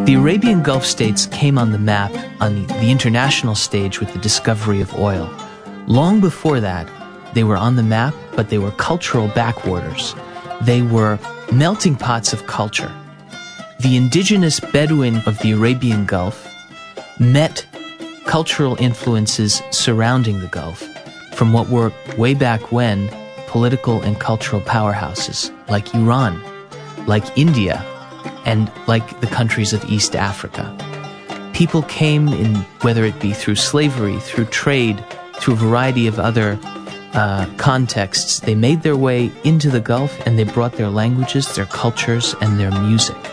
The Arabian Gulf states came on the map on the international stage with the discovery of oil. Long before that, they were on the map, but they were cultural backwaters. They were melting pots of culture. The indigenous Bedouin of the Arabian Gulf met cultural influences surrounding the Gulf from what were, way back when, political and cultural powerhouses like Iran, like India, and like the countries of East Africa. People came in, whether it be through slavery, through trade, through a variety of other contexts. They made their way into the Gulf and they brought their languages, their cultures, and their music.